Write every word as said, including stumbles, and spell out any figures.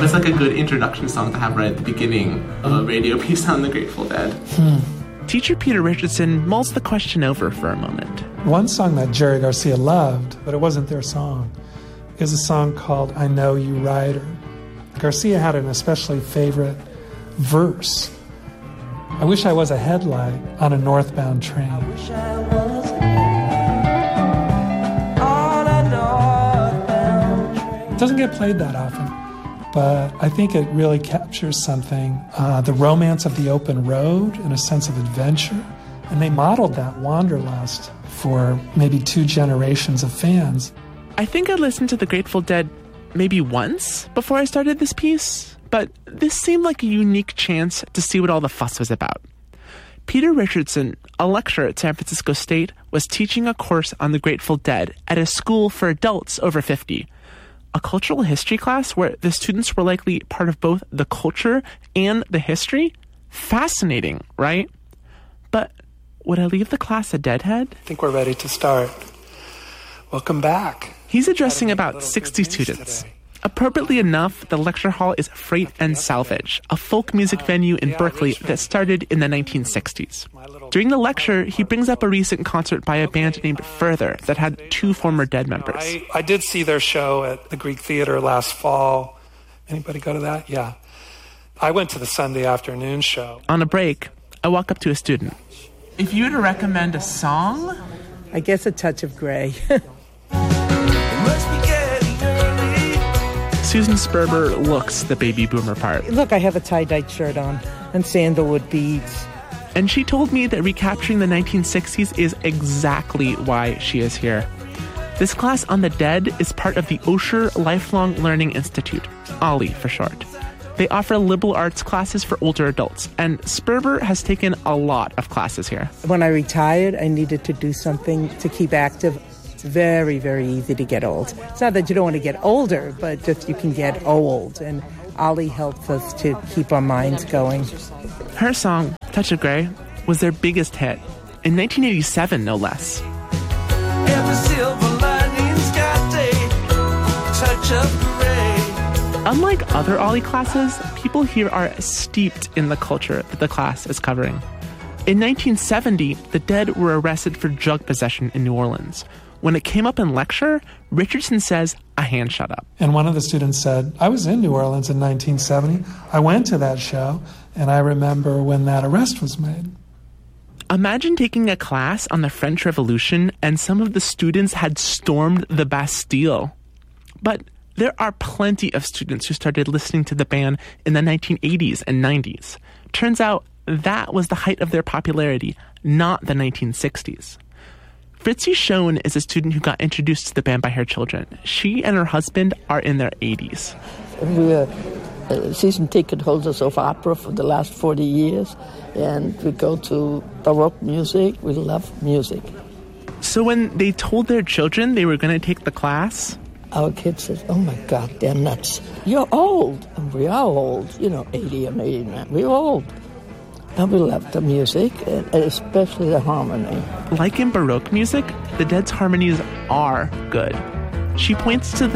It's like a good introduction song to have right at the beginning of a radio piece on the Grateful Dead. Hmm. Teacher Peter Richardson mulls the question over for a moment. One song that Jerry Garcia loved, but it wasn't their song, is a song called I Know You Rider. Garcia had an especially favorite verse. I wish I was a headlight on a northbound train. I wish I was a headlight on a northbound train. It doesn't get played that often, but I think it really captures something, uh, the romance of the open road and a sense of adventure. And they modeled that wanderlust for maybe two generations of fans. I think I listened to the Grateful Dead maybe once before I started this piece, but this seemed like a unique chance to see what all the fuss was about. Peter Richardson, a lecturer at San Francisco State, was teaching a course on the Grateful Dead at a school for adults over fifty. A cultural history class where the students were likely part of both the culture and the history? Fascinating, right? But would I leave the class a deadhead? I think we're ready to start. Welcome back. He's addressing about sixty students. Today. Appropriately enough, the lecture hall is Freight and Salvage, a folk music venue in Berkeley that started in the nineteen sixties. During the lecture, he brings up a recent concert by a band named Further that had two former Dead members. I, I did see their show at the Greek Theater last fall. Anybody go to that? Yeah. I went to the Sunday afternoon show. On a break, I walk up to a student. If you were to recommend a song? I guess A Touch of Grey. Susan Sperber looks the baby boomer part. Look, I have a tie-dyed shirt on and sandalwood beads. And she told me that recapturing the nineteen sixties is exactly why she is here. This class on the Dead is part of the Osher Lifelong Learning Institute, O L I for short. They offer liberal arts classes for older adults, and Sperber has taken a lot of classes here. When I retired, I needed to do something to keep active. It's very, very easy to get old. It's not that you don't want to get older, but just you can get old, and O L I helps us to keep our minds going. Her song, Touch of Grey, was their biggest hit, in nineteen eighty-seven, no less. Every silver lining's got a touch of grey. Unlike other O L I classes, people here are steeped in the culture that the class is covering. In nineteen seventy, the Dead were arrested for drug possession in New Orleans. When it came up in lecture, Richardson says a hand shot up. And one of the students said, I was in New Orleans in nineteen seventy. I went to that show, and I remember when that arrest was made. Imagine taking a class on the French Revolution and some of the students had stormed the Bastille. But there are plenty of students who started listening to the band in the nineteen eighties and nineties. Turns out that was the height of their popularity, not the nineteen sixties. Fritzi Schoen is a student who got introduced to the band by her children. She and her husband are in their eighties. We were uh, season ticket holders of opera for the last forty years, and we go to Baroque music. We love music. So when they told their children they were going to take the class, our kids said, oh my God, they're nuts. You're old. And we are old, you know, eighty and eighty-nine. We're old. And we love the music, and especially the harmony. Like in Baroque music, the Dead's harmonies are good. She points to the